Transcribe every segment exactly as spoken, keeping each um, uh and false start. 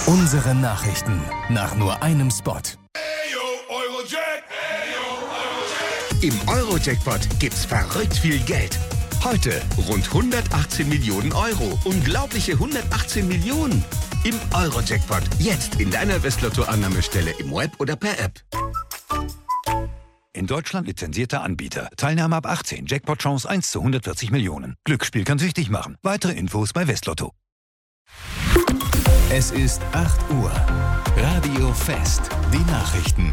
Unsere Nachrichten nach nur einem Spot. Im Euro-Jackpot gibt's verrückt viel Geld. Heute rund hundertachtzehn Millionen Euro. Unglaubliche hundertachtzehn Millionen. Im Euro-Jackpot. Jetzt in deiner Westlotto-Annahmestelle im Web oder per App. In Deutschland lizenzierter Anbieter. Teilnahme ab achtzehn. Jackpot-Chance eins zu hundertvierzig Millionen. Glücksspiel kann süchtig machen. Weitere Infos bei Westlotto. Es ist acht Uhr. Radio Fest. Die Nachrichten.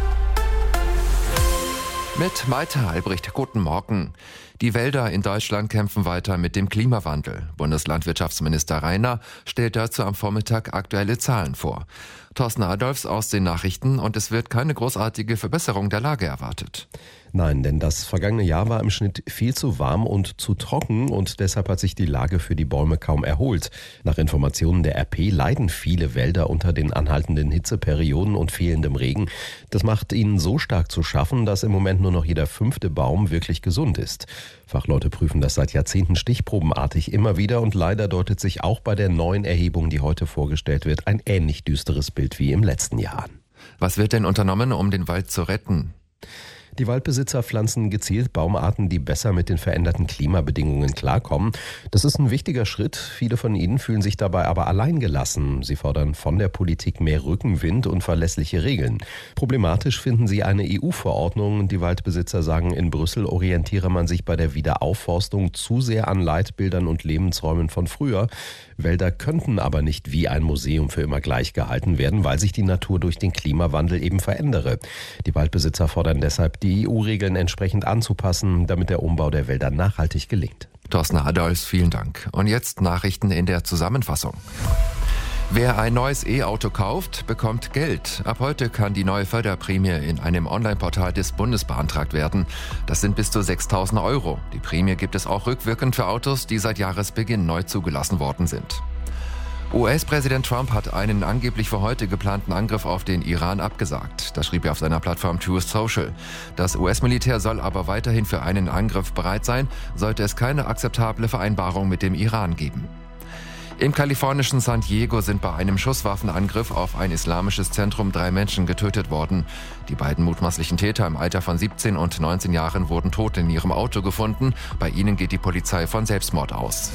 Mit Maite Albrecht, guten Morgen. Die Wälder in Deutschland kämpfen weiter mit dem Klimawandel. Bundeslandwirtschaftsminister Rainer stellt dazu am Vormittag aktuelle Zahlen vor. Thorsten Adolfs aus den Nachrichten, und es wird keine großartige Verbesserung der Lage erwartet. Nein, denn das vergangene Jahr war im Schnitt viel zu warm und zu trocken und deshalb hat sich die Lage für die Bäume kaum erholt. Nach Informationen der R P leiden viele Wälder unter den anhaltenden Hitzeperioden und fehlendem Regen. Das macht ihnen so stark zu schaffen, dass im Moment nur noch jeder fünfte Baum wirklich gesund ist. Fachleute prüfen das seit Jahrzehnten stichprobenartig immer wieder und leider deutet sich auch bei der neuen Erhebung, die heute vorgestellt wird, ein ähnlich düsteres Bild wie im letzten Jahr. Was wird denn unternommen, um den Wald zu retten? Die Waldbesitzer pflanzen gezielt Baumarten, die besser mit den veränderten Klimabedingungen klarkommen. Das ist ein wichtiger Schritt. Viele von ihnen fühlen sich dabei aber alleingelassen. Sie fordern von der Politik mehr Rückenwind und verlässliche Regeln. Problematisch finden sie eine E U-Verordnung. Die Waldbesitzer sagen, in Brüssel orientiere man sich bei der Wiederaufforstung zu sehr an Leitbildern und Lebensräumen von früher. Wälder könnten aber nicht wie ein Museum für immer gleich gehalten werden, weil sich die Natur durch den Klimawandel eben verändere. Die Waldbesitzer fordern deshalb, die E U-Regeln entsprechend anzupassen, damit der Umbau der Wälder nachhaltig gelingt. Thorsten Adolfs, vielen Dank. Und jetzt Nachrichten in der Zusammenfassung. Wer ein neues E-Auto kauft, bekommt Geld. Ab heute kann die neue Förderprämie in einem Online-Portal des Bundes beantragt werden. Das sind bis zu sechstausend Euro. Die Prämie gibt es auch rückwirkend für Autos, die seit Jahresbeginn neu zugelassen worden sind. U S-Präsident Trump hat einen angeblich für heute geplanten Angriff auf den Iran abgesagt. Das schrieb er auf seiner Plattform Truth Social. Das U S-Militär soll aber weiterhin für einen Angriff bereit sein, sollte es keine akzeptable Vereinbarung mit dem Iran geben. Im kalifornischen San Diego sind bei einem Schusswaffenangriff auf ein islamisches Zentrum drei Menschen getötet worden. Die beiden mutmaßlichen Täter im Alter von siebzehn und neunzehn Jahren wurden tot in ihrem Auto gefunden. Bei ihnen geht die Polizei von Selbstmord aus.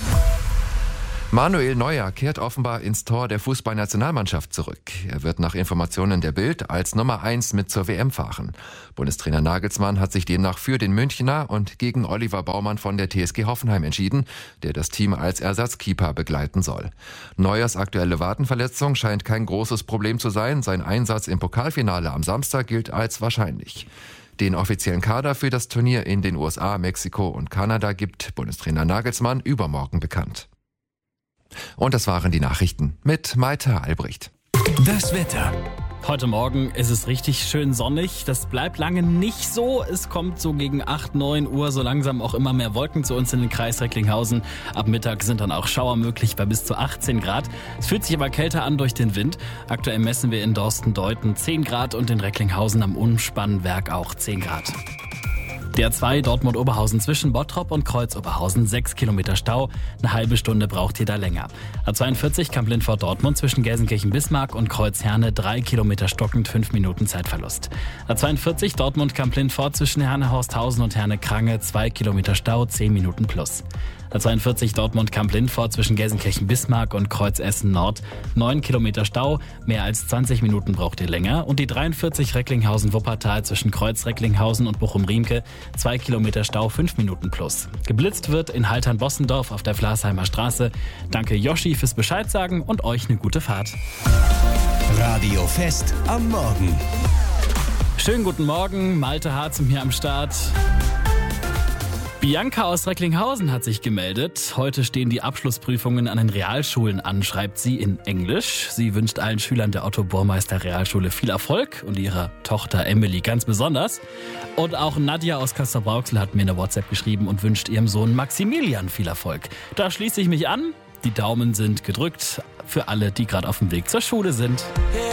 Manuel Neuer kehrt offenbar ins Tor der Fußballnationalmannschaft zurück. Er wird nach Informationen der Bild als Nummer eins mit zur W M fahren. Bundestrainer Nagelsmann hat sich demnach für den Münchner und gegen Oliver Baumann von der T S G Hoffenheim entschieden, der das Team als Ersatzkeeper begleiten soll. Neuers aktuelle Wadenverletzung scheint kein großes Problem zu sein. Sein Einsatz im Pokalfinale am Samstag gilt als wahrscheinlich. Den offiziellen Kader für das Turnier in den U S A, Mexiko und Kanada gibt Bundestrainer Nagelsmann übermorgen bekannt. Und das waren die Nachrichten mit Maite Albrecht. Das Wetter. Heute Morgen ist es richtig schön sonnig. Das bleibt lange nicht so. Es kommt so gegen acht, neun Uhr so langsam auch immer mehr Wolken zu uns in den Kreis Recklinghausen. Ab Mittag sind dann auch Schauer möglich bei bis zu achtzehn Grad. Es fühlt sich aber kälter an durch den Wind. Aktuell messen wir in Dorsten-Deuten zehn Grad und in Recklinghausen am Umspannwerk auch zehn Grad. D R zwei Dortmund-Oberhausen zwischen Bottrop und Kreuz-Oberhausen, sechs Kilometer Stau. Eine halbe Stunde braucht ihr da länger. A zweiundvierzig Kamp-Lindfort-Dortmund zwischen Gelsenkirchen-Bismarck und Kreuz-Herne, drei Kilometer stockend, fünf Minuten Zeitverlust. A zweiundvierzig Dortmund-Kamp-Lindfort zwischen Herne-Horsthausen und Herne-Krange, zwei Kilometer Stau, zehn Minuten plus. A zweiundvierzig Dortmund-Kamp-Lindfort zwischen Gelsenkirchen-Bismarck und Kreuz-Essen-Nord, neun Kilometer Stau, mehr als zwanzig Minuten braucht ihr länger. Und die dreiundvierzig Recklinghausen-Wuppertal zwischen Kreuz-Recklinghausen und Bochum-Riemke, zwei Kilometer Stau, fünf Minuten plus. Geblitzt wird in Haltern-Bossendorf auf der Flasheimer Straße. Danke Joschi fürs Bescheid sagen und euch eine gute Fahrt. Radio Fest am Morgen. Schönen guten Morgen, Malte Harzum hier am Start. Bianca aus Recklinghausen hat sich gemeldet. Heute stehen die Abschlussprüfungen an den Realschulen an, schreibt sie in Englisch. Sie wünscht allen Schülern der Otto-Bormeister Realschule viel Erfolg und ihrer Tochter Emily ganz besonders. Und auch Nadja aus Kassel-Brauxel hat mir eine WhatsApp geschrieben und wünscht ihrem Sohn Maximilian viel Erfolg. Da schließe ich mich an. Die Daumen sind gedrückt für alle, die gerade auf dem Weg zur Schule sind.